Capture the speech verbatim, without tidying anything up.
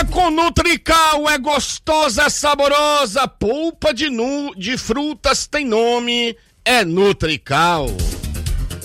com Nutrical, é gostosa, é saborosa, polpa de, nu, de frutas tem nome, é Nutrical.